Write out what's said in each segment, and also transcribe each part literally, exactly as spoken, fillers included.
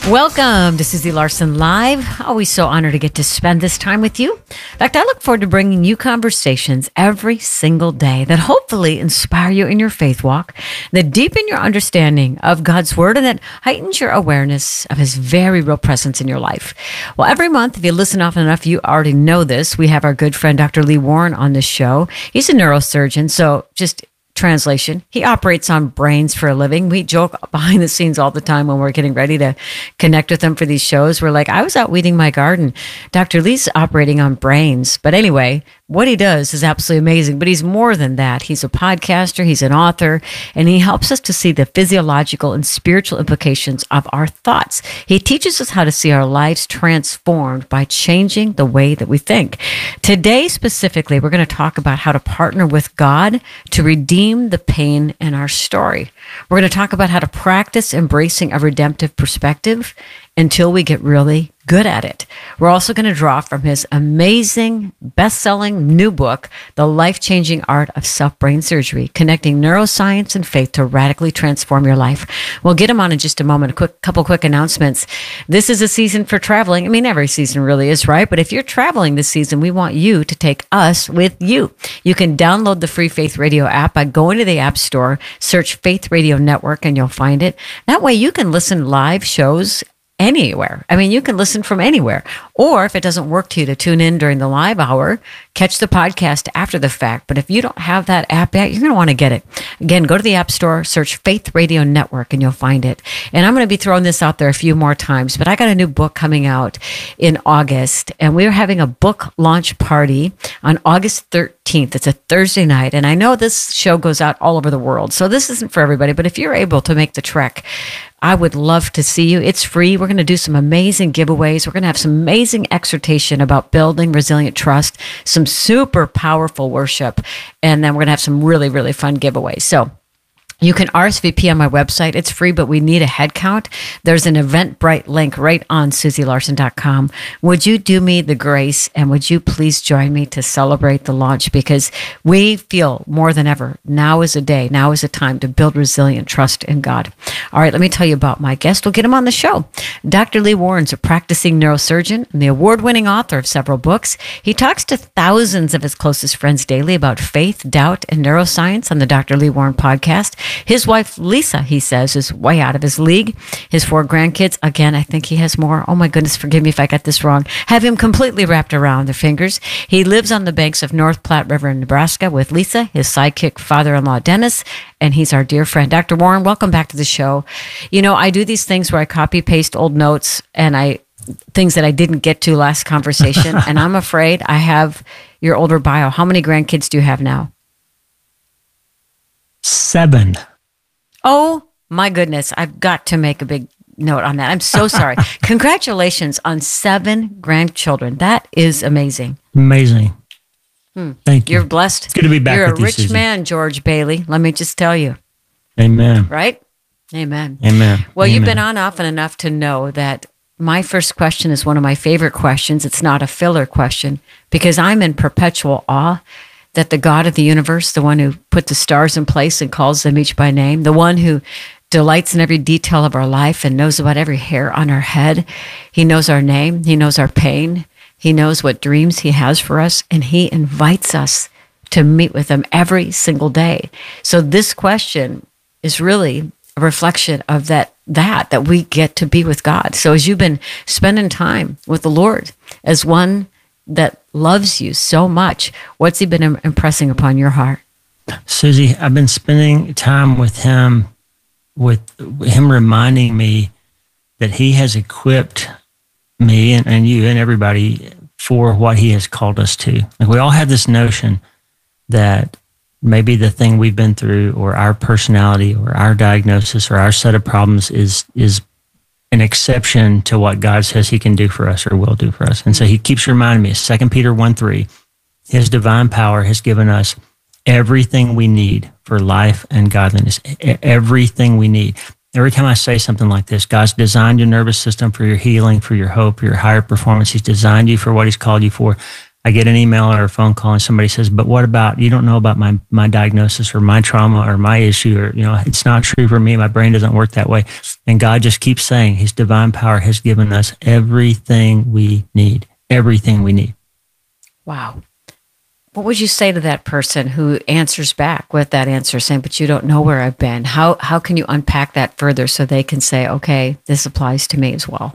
Welcome to Susie Larson Live. Always so honored to get to spend this time with you. In fact, I look forward to bringing you conversations every single day that hopefully inspire you in your faith walk, that deepen your understanding of God's Word, and that heightens your awareness of His very real presence in your life. Well, every month, if you listen often enough, you already know this. We have our good friend Doctor Lee Warren on this show. He's a neurosurgeon, so just translation, he operates on brains for a living. We joke behind the scenes all the time when we're getting ready to connect with him for these shows. We're like, I was out weeding my garden. Doctor Lee's operating on brains. But anyway, what he does is absolutely amazing. But he's more than that. He's a podcaster, he's an author, and he helps us to see the physiological and spiritual implications of our thoughts. He teaches us how to see our lives transformed by changing the way that we think. Today, specifically, we're going to talk about how to partner with God to redeem the pain in our story. We're going to talk about how to practice embracing a redemptive perspective until we get really good at it. We're also going to draw from his amazing, best-selling new book, The Life-Changing Art of Self-Brain Surgery, Connecting Neuroscience and Faith to Radically Transform Your Life. We'll get him on in just a moment. A quick, couple quick announcements. This is a season for traveling. I mean, every season really is, right? But if you're traveling this season, we want you to take us with you. You can download the free Faith Radio app by going to the App Store, search Faith Radio Network, and you'll find it. That way you can listen live shows anywhere. I mean, you can listen from anywhere. Or if it doesn't work to you to tune in during the live hour, catch the podcast after the fact. But if you don't have that app yet, you're going to want to get it. Again, go to the App Store, search Faith Radio Network, and you'll find it. And I'm going to be throwing this out there a few more times, but I got a new book coming out in August, and we're having a book launch party on August thirteenth. It's a Thursday night, and I know this show goes out all over the world, so this isn't for everybody, but if you're able to make the trek, I would love to see you. It's free. We're going to do some amazing giveaways. We're going to have some amazing exhortation about building resilient trust, some super powerful worship, and then we're going to have some really, really fun giveaways. So you can R S V P on my website. It's free, but we need a head count. There's an Eventbrite link right on susie larson dot com. Would you do me the grace, and would you please join me to celebrate the launch? Because we feel more than ever, now is a day, now is a time to build resilient trust in God. All right, let me tell you about my guest. We'll get him on the show. Doctor Lee Warren's a practicing neurosurgeon and the award-winning author of several books. He talks to thousands of his closest friends daily about faith, doubt, and neuroscience on the Doctor Lee Warren podcast. His wife, Lisa, he says, is way out of his league. His four grandkids, again, I think he has more. Oh my goodness, forgive me if I got this wrong. Have him completely wrapped around their fingers. He lives on the banks of North Platte River in Nebraska with Lisa, his sidekick father-in-law, Dennis, and he's our dear friend. Doctor Warren, welcome back to the show. You know, I do these things where I copy-paste old notes and I things that I didn't get to last conversation, and I'm afraid I have your older bio. How many grandkids do you have now? Seven. Oh my goodness. I've got to make a big note on that. I'm so sorry. Congratulations on seven grandchildren. That is amazing. Amazing. Hmm. Thank you. You're blessed. It's good to be back You're with a you, rich Susie. man, George Bailey. Let me just tell you. Amen. Right? Amen. Amen. Well, Amen. you've been on often enough to know that my first question is one of my favorite questions. It's not a filler question because I'm in perpetual awe that the God of the universe, the one who put the stars in place and calls them each by name, the one who delights in every detail of our life and knows about every hair on our head, he knows our name, he knows our pain, he knows what dreams he has for us, and he invites us to meet with him every single day. So this question is really a reflection of that, that, that we get to be with God. So as you've been spending time with the Lord as one that loves you so much, what's he been impressing upon your heart? Susie, I've been spending time with him, with him reminding me that he has equipped me and, and you and everybody for what he has called us to. Like, we all have this notion that maybe the thing we've been through or our personality or our diagnosis or our set of problems is is an exception to what God says he can do for us or will do for us. And so he keeps reminding me, Second Peter one three, his divine power has given us everything we need for life and godliness, everything we need. Every time I say something like this, God's designed your nervous system for your healing, for your hope, for your higher performance. He's designed you for what he's called you for. I get an email or a phone call and somebody says, but what about, you don't know about my, my diagnosis or my trauma or my issue, or, you know, it's not true for me. My brain doesn't work that way. And God just keeps saying his divine power has given us everything we need, everything we need. Wow. What would you say to that person who answers back with that answer saying, but you don't know where I've been? How, how can you unpack that further so they can say, okay, this applies to me as well?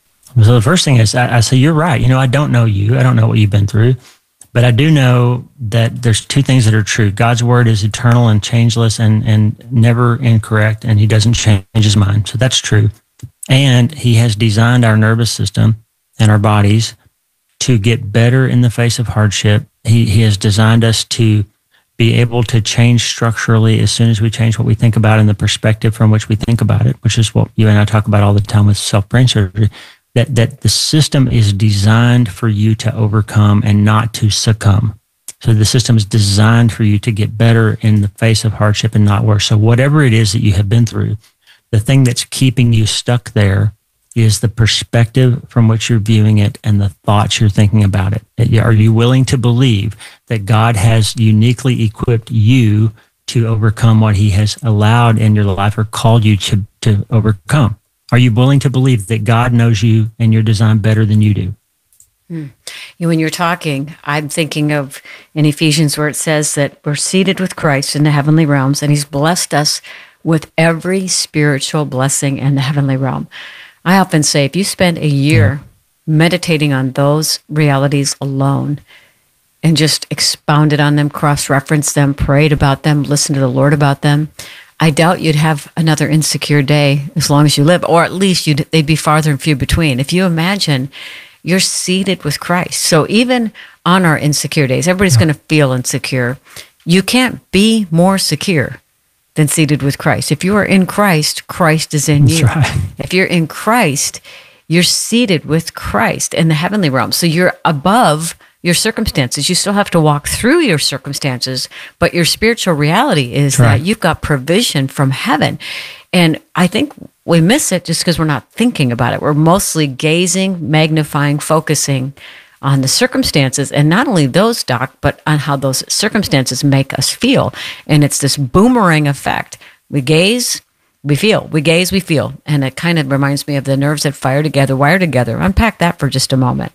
So the first thing is, I, I say, you're right. You know, I don't know you. I don't know what you've been through. But I do know that there's two things that are true. God's word is eternal and changeless and, and never incorrect, and he doesn't change his mind. So that's true. And he has designed our nervous system and our bodies to get better in the face of hardship. He, he has designed us to be able to change structurally as soon as we change what we think about and the perspective from which we think about it, which is what you and I talk about all the time with self-brain surgery. That, that the system is designed for you to overcome and not to succumb. So the system is designed for you to get better in the face of hardship and not worse. So whatever it is that you have been through, the thing that's keeping you stuck there is the perspective from which you're viewing it and the thoughts you're thinking about it. Are you willing to believe that God has uniquely equipped you to overcome what he has allowed in your life or called you to, to overcome? Are you willing to believe that God knows you and your design better than you do? Hmm. You know, when you're talking, I'm thinking of in Ephesians where it says that we're seated with Christ in the heavenly realms, and he's blessed us with every spiritual blessing in the heavenly realm. I often say, if you spend a year yeah. meditating on those realities alone and just expounded on them, cross-referenced them, prayed about them, listened to the Lord about them, I doubt you'd have another insecure day as long as you live, or at least you'd, they'd be farther and few between. If you imagine you're seated with Christ. So even on our insecure days, everybody's going to feel insecure. You can't be more secure than seated with Christ. If you are in Christ, Christ is in you. That's right. If you're in Christ, you're seated with Christ in the heavenly realm. So you're above your circumstances. You still have to walk through your circumstances, but your spiritual reality is That's right. that you've got provision from heaven. And I think we miss it just because we're not thinking about it. We're mostly gazing, magnifying, focusing on the circumstances, and not only those, Doc, but on how those circumstances make us feel. And it's this boomerang effect. We gaze, we feel. We gaze, we feel. And it kind of reminds me of the nerves that fire together, wire together. Unpack that for just a moment.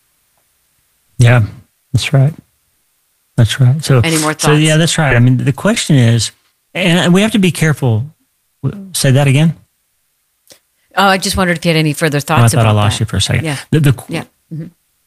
Yeah, that's right. That's right. So, any more thoughts? So yeah, that's right. I mean, the question is, and we have to be careful. Say that again. Oh, I just wondered if you had any further thoughts. Oh, I thought about I lost that. you for a second. Yeah. The, the, yeah. Mm-hmm.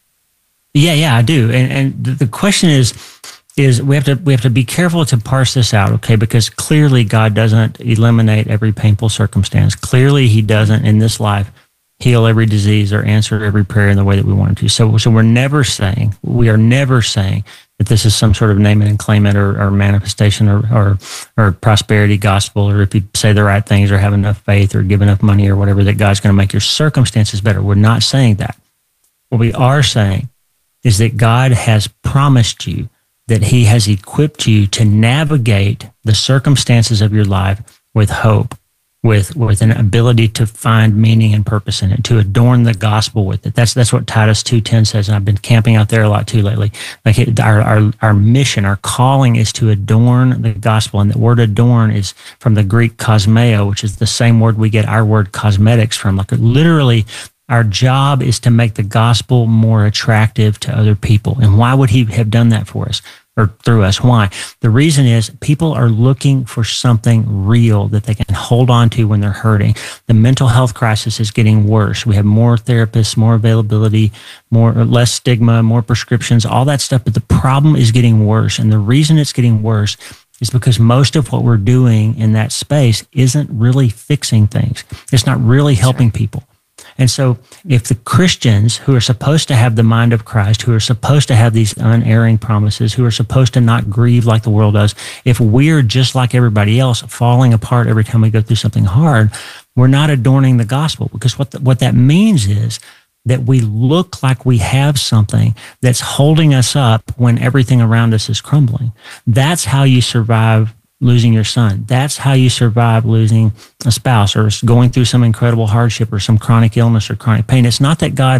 Yeah, yeah, I do. And and the, the question is, is we have to we have to be careful to parse this out, okay? Because clearly God doesn't eliminate every painful circumstance. Clearly, He doesn't in this life heal every disease or answer every prayer in the way that we want him to. So, so we're never saying, we are never saying that this is some sort of name it and claim it or, or manifestation or, or, or prosperity gospel, or if you say the right things or have enough faith or give enough money or whatever, that God's going to make your circumstances better. We're not saying that. What we are saying is that God has promised you that He has equipped you to navigate the circumstances of your life with hope, with with an ability to find meaning and purpose in it, to adorn the gospel with it. That's that's what Titus two ten says, and I've been camping out there a lot too lately. Like it, our, our our mission, our calling is to adorn the gospel, and the word adorn is from the Greek kosmeo, which is the same word we get our word cosmetics from. Like literally, our job is to make the gospel more attractive to other people. And why would He have done that for us? Or through us. Why? The reason is people are looking for something real that they can hold on to when they're hurting. The mental health crisis is getting worse. We have more therapists, more availability, more or less stigma, more prescriptions, all that stuff. But the problem is getting worse. And the reason it's getting worse is because most of what we're doing in that space isn't really fixing things. It's not really helping people. And so if the Christians who are supposed to have the mind of Christ, who are supposed to have these unerring promises, who are supposed to not grieve like the world does, if we're just like everybody else falling apart every time we go through something hard, we're not adorning the gospel. Because what the, what that means is that we look like we have something that's holding us up when everything around us is crumbling. That's how you survive losing your son. That's how you survive losing a spouse or going through some incredible hardship or some chronic illness or chronic pain. It's not that God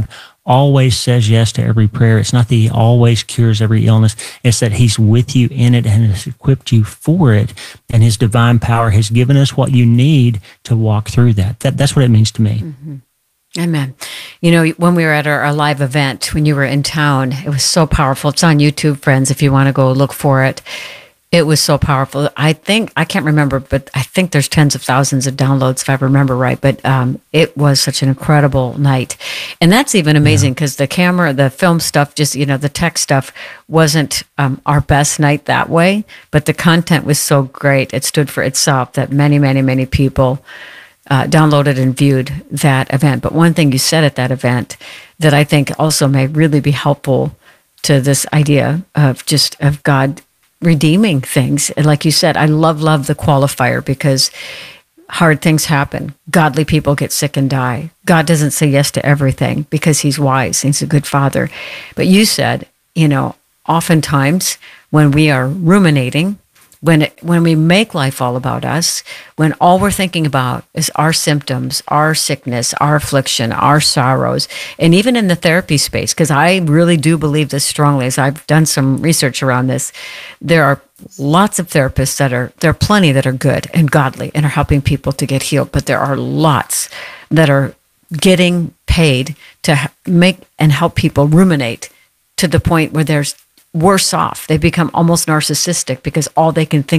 always says yes to every prayer. It's not that he always cures every illness. It's that he's with you in it and has equipped you for it. And his divine power has given us what you need to walk through that. that that's what it means to me. Mm-hmm. Amen. You know, when we were at our, our live event, when you were in town, it was so powerful. It's on YouTube, friends, if you want to go look for it. It was so powerful. I think, I can't remember, but I think there's tens of thousands of downloads, if I remember right. But um, it was such an incredible night. And that's even amazing because yeah. the camera, the film stuff, just, you know, the tech stuff wasn't um, our best night that way. But the content was so great. It stood for itself that many, many, many people Uh, downloaded and viewed that event. But one thing you said at that event that I think also may really be helpful to this idea of just of God redeeming things. And like you said, I love, love the qualifier because hard things happen. Godly people get sick and die. God doesn't say yes to everything because he's wise. He's a good father. But you said, you know, oftentimes when we are ruminating, When it, when we make life all about us, when all we're thinking about is our symptoms, our sickness, our affliction, our sorrows, and even in the therapy space, because I really do believe this strongly, as I've done some research around this, there are lots of therapists that are, there are plenty that are good and godly and are helping people to get healed, but there are lots that are getting paid to make and help people ruminate to the point where there's worse off. They become almost narcissistic because all they can think